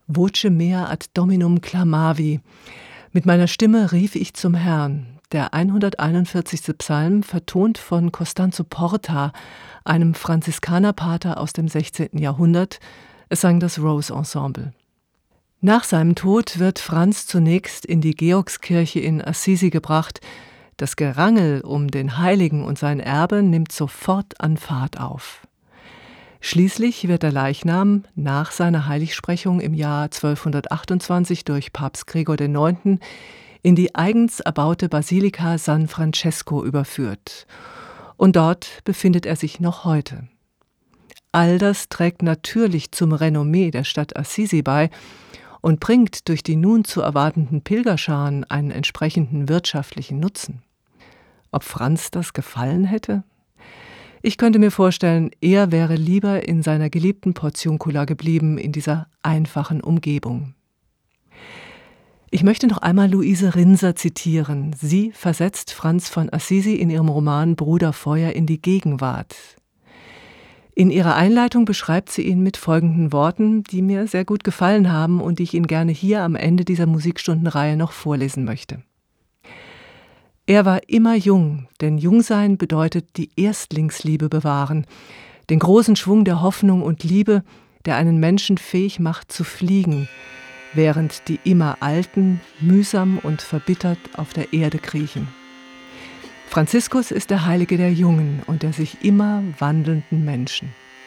Voce mea ad Dominum clamavi. Mit meiner Stimme rief ich zum Herrn. Der 141. Psalm, vertont von Costanzo Porta, einem Franziskanerpater aus dem 16. Jahrhundert. Es sang das Rose Ensemble. Nach seinem Tod wird Franz zunächst in die Georgskirche in Assisi gebracht. Das Gerangel um den Heiligen und sein Erbe nimmt sofort an Fahrt auf. Schließlich wird der Leichnam nach seiner Heiligsprechung im Jahr 1228 durch Papst Gregor IX. In die eigens erbaute Basilika San Francesco überführt. Und dort befindet er sich noch heute. All das trägt natürlich zum Renommee der Stadt Assisi bei und bringt durch die nun zu erwartenden Pilgerscharen einen entsprechenden wirtschaftlichen Nutzen. Ob Franz das gefallen hätte? Ich könnte mir vorstellen, er wäre lieber in seiner geliebten Portiuncula geblieben, in dieser einfachen Umgebung. Ich möchte noch einmal Luise Rinser zitieren. Sie versetzt Franz von Assisi in ihrem Roman Bruderfeuer in die Gegenwart. In ihrer Einleitung beschreibt sie ihn mit folgenden Worten, die mir sehr gut gefallen haben und die ich Ihnen gerne hier am Ende dieser Musikstundenreihe noch vorlesen möchte. Er war immer jung, denn Jungsein bedeutet die Erstlingsliebe bewahren, den großen Schwung der Hoffnung und Liebe, der einen Menschen fähig macht zu fliegen, während die immer Alten mühsam und verbittert auf der Erde kriechen. Franziskus ist der Heilige der jungen und der sich immer wandelnden Menschen.